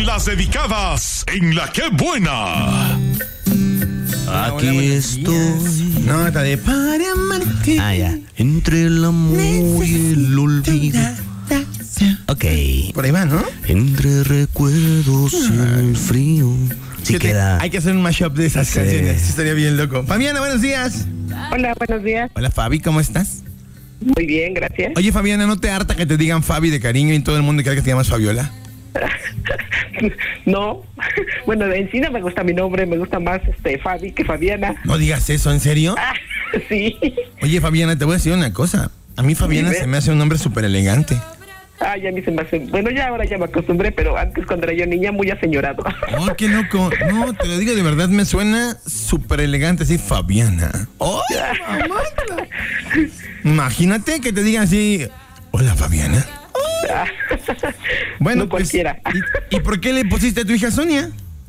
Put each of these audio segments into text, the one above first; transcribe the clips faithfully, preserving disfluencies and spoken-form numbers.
con las dedicadas en La Qué Buena. Aquí hola, estoy. Nota de para amarte. Ah, ya. Entre el amor y el olvido. Ok. Por ahí va, ¿no? Entre recuerdos y el frío. Sí, Fíjate, queda. hay que hacer un mashup de esas Sí. canciones. Estaría bien loco. Fabiana, buenos días. Hola, buenos días. Hola, Fabi, ¿cómo estás? Muy bien, gracias. Oye, Fabiana, ¿no te harta que te digan Fabi de cariño y todo el mundo cree que te llamas Fabiola? No, bueno, en sí no me gusta mi nombre, me gusta más este Fabi que Fabiana. No digas eso, ¿en serio? Ah, sí. Oye, Fabiana, te voy a decir una cosa. A mí Fabiana Dime. se me hace un nombre súper elegante. Ah, ya a mí se me hace. Bueno, ya ahora ya me acostumbré, pero antes cuando era yo niña, muy aseñorado. Oh, qué loco. No, te lo digo de verdad, me suena súper elegante así, Fabiana. Oh, mamá. Imagínate que te digan así, hola, Fabiana. Bueno, No pues, cualquiera. ¿y, ¿y por qué le pusiste a tu hija Sonia?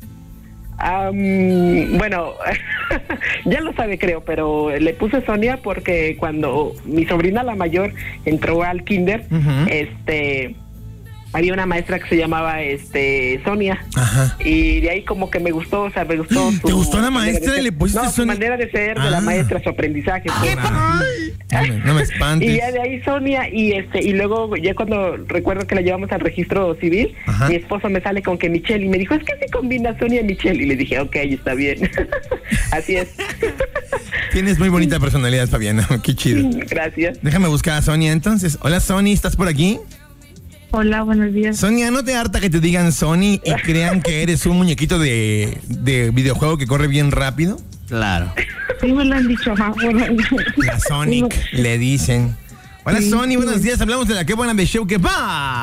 Um, bueno, ya lo sabe creo, pero le puse Sonia porque cuando mi sobrina la mayor entró al kinder, Uh-huh. este, había una maestra que se llamaba este Sonia. Ajá. Y de ahí como que me gustó, o sea, me gustó su... ¿Te gustó la manera de maestra ser. y le pusiste No, su Sonia? manera de ser de Ah. la maestra, su aprendizaje. pues. No me, no me espantes. Y ya de ahí Sonia, y este y luego ya cuando recuerdo que la llevamos al registro civil, Ajá. mi esposo me sale con que Michelle, y me dijo, es que se combina Sonia y Michelle, y le dije, ok, está bien. Así es. Tienes muy bonita personalidad, Fabiana. Qué chido. Gracias. Déjame buscar a Sonia entonces. Hola, Sony, ¿estás por aquí? Hola, buenos días. Sonia, ¿no te harta que te digan Sony y crean que eres un muñequito de, de videojuego que corre bien rápido? Claro. Sí me lo han dicho, ajá, bueno. La Sonic, le dicen. Hola, Sí, Sony, sí. buenos días. Hablamos de la Qué Buena de Show que va.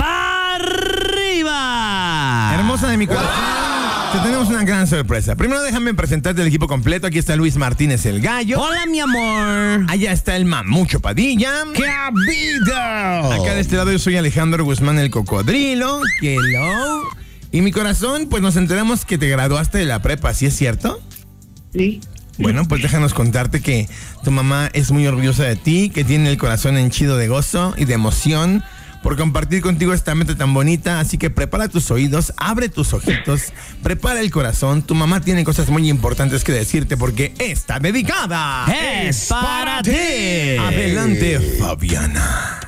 ¡Arriba! Hermosa de mi corazón. Te tenemos una gran sorpresa. Primero déjame presentarte el equipo completo. Aquí está Luis Martínez, el gallo. Hola, mi amor. Allá está el Mamucho Padilla. ¡Qué vida! Acá de este lado yo soy Alejandro Guzmán, el cocodrilo. Hello. Y mi corazón, pues nos enteramos que te graduaste de la prepa, ¿sí es cierto? Sí. Bueno, pues déjanos contarte que tu mamá es muy orgullosa de ti, que tiene el corazón henchido de gozo y de emoción por compartir contigo esta meta tan bonita. Así que prepara tus oídos, abre tus ojitos, prepara el corazón. Tu mamá tiene cosas muy importantes que decirte porque está dedicada. ¡Es para ti! Adelante, Fabiana.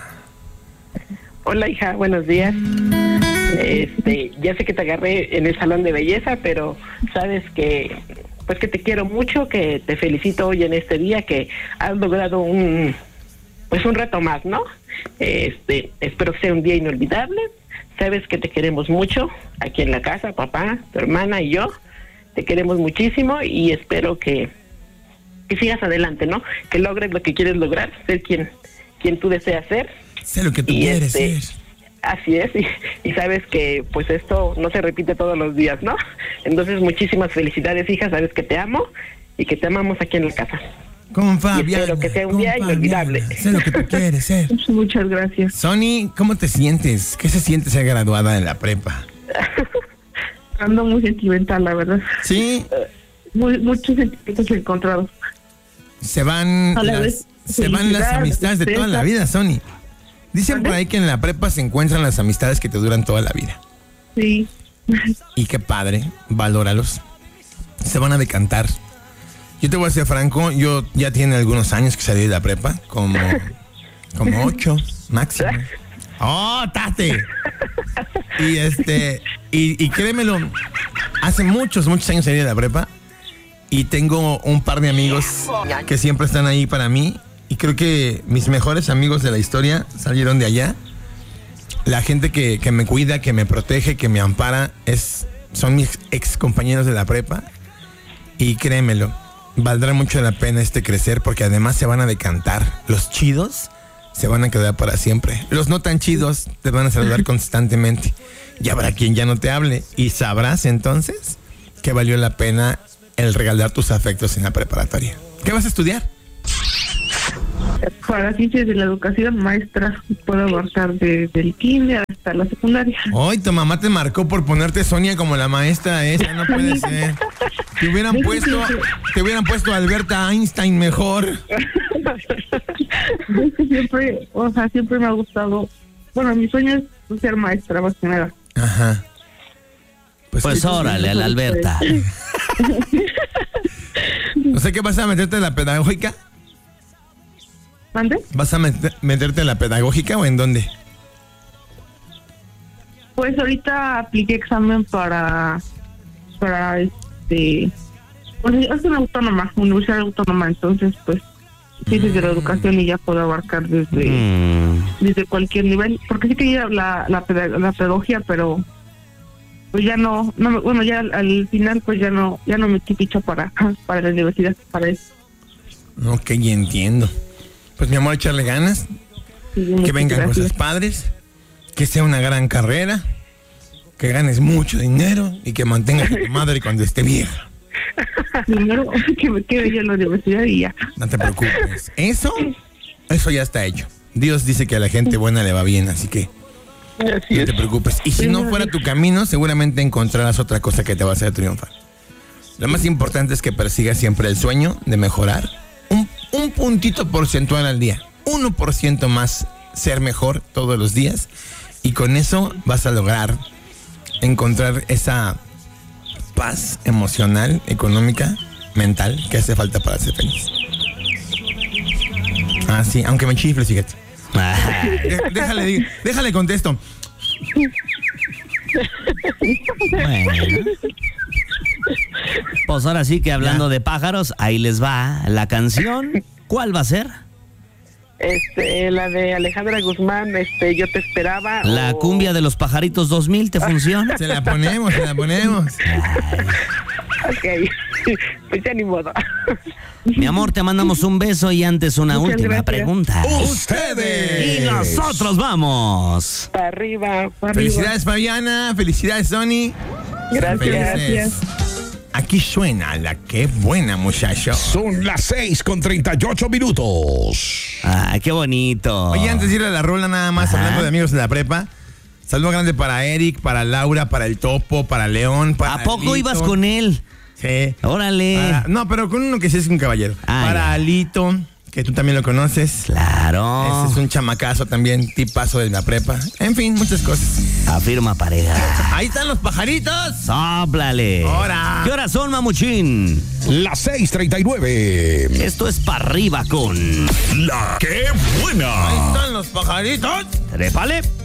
Hola, hija, buenos días. Este, ya sé que te agarré en el salón de belleza, pero sabes que, pues que te quiero mucho, que te felicito hoy en este día, que has logrado un, pues un reto más, ¿no? Este, espero que sea un día inolvidable. Sabes que te queremos mucho aquí en la casa, papá, tu hermana y yo. Te queremos muchísimo y espero que, que sigas adelante, ¿no? Que logres lo que quieres lograr, ser quien, quien tú deseas ser. Sé lo que tú Y quieres este, ser. Así es, y, y sabes que pues esto no se repite todos los días, ¿no? Entonces muchísimas felicidades, hija, sabes que te amo y que te amamos aquí en la casa. Con Fabiana. espero que sea un con día Fabiana. inolvidable. Sé lo que tú quieres ser. Muchas gracias. Sony, ¿cómo te sientes? ¿Qué se siente ser graduada en la prepa? Ando muy sentimental, la verdad. Sí, Muy, muchos sentimientos encontrados. se van A la las, vez, se van las felicidad, amistades de toda la vida, Sony. Dicen por ahí que en la prepa se encuentran las amistades que te duran toda la vida. Sí. Y qué padre, valóralos. Se van a decantar. Yo te voy a ser franco, yo ya tiene algunos años que salí de la prepa, como, como ocho máximo. ¡Oh, tate! Y este, y, y créemelo, hace muchos, muchos años salí de la prepa y tengo un par de amigos que siempre están ahí para mí. Y creo que mis mejores amigos de la historia salieron de allá. La gente que, que me cuida, que me protege, que me ampara, es, son mis ex compañeros de la prepa. Y créemelo, valdrá mucho la pena este crecer porque además se van a decantar. Los chidos se van a quedar para siempre. Los no tan chidos te van a saludar constantemente. Y habrá quien ya no te hable. Y sabrás entonces que valió la pena el regalar tus afectos en la preparatoria. ¿Qué vas a estudiar? Para ciencias de la educación, maestra, puedo abarcar desde el kinder hasta la secundaria. Hoy tu mamá te marcó por ponerte Sonia como la maestra esa, no puede ser. Te hubieran puesto, te hubieran puesto a Alberta Einstein mejor. Es que siempre, o sea, siempre me ha gustado, bueno, mi sueño es ser maestra, más que nada. Ajá. Pues órale, a la Alberta. O sea, ¿qué vas a meterte en la pedagógica? ¿Mande? ¿Vas a met- meterte en la pedagógica o en dónde? Pues ahorita apliqué examen para, para este, pues es una autónoma, universidad autónoma, entonces pues ciencias de la educación y ya puedo abarcar desde, Mm. desde cualquier nivel, porque sí quería la, la, peda- la pedagogía, pero pues ya no, no me- bueno, ya al, al final pues ya no, ya no metí ficha para, para la universidad, para eso. Ok, ya entiendo. Pues mi amor, echarle ganas, Sí, que muchas vengan gracias. cosas padres, que sea una gran carrera, que ganes mucho dinero y que mantengas a tu madre cuando esté vieja. Primero que me quede yo en la universidad y ya. No te preocupes. Eso, eso ya está hecho. Dios dice que a la gente buena le va bien, así que Así no es. te preocupes. Y si no fuera tu camino, seguramente encontrarás otra cosa que te va a hacer triunfar. Lo más importante es que persigas siempre el sueño de mejorar un, un puntito porcentual al día. Uno por ciento más ser mejor todos los días. Y con eso vas a lograr encontrar esa paz emocional, económica, mental que hace falta para ser feliz. Ah, sí, aunque me chifles, fíjate. De- Déjale, di- déjale contesto. Bueno. Pues ahora sí que hablando Ya. de pájaros, ahí les va la canción. ¿Cuál va a ser? Este, la de Alejandra Guzmán, este, yo te esperaba. La o- cumbia de los pajaritos dos mil, ¿te funciona? Se la ponemos, se la ponemos. Ok, pues ya ni modo. Mi amor, te mandamos un beso y antes una Muchas última gracias. pregunta. Ustedes. Y nosotros vamos. Para arriba. Para arriba. Felicidades, Fabiana. Felicidades, Sony. Gracias. Felices. Aquí suena la que buena, muchacho. Son las seis con treinta y ocho minutos. Ay, qué bonito. Oye, antes de ir a la rola, nada más, Ajá. hablando de amigos de la prepa. Saludo grande para Eric, para Laura, para el Topo, para León, para ¿A poco Alito. ibas con él? Sí. Órale. Para- no, pero con uno que sí es un caballero. Ah, para ya. Alito, que tú también lo conoces. Claro. Ese es un chamacazo también, tipazo de la prepa. En fin, muchas cosas. Afirma pareja. Ahí están los pajaritos. ¡Sóplale! Ahora. ¿Qué horas son, mamuchín? Las seis treinta y nueve. Esto es para arriba con... La que buena. Ahí están los pajaritos. Trépale.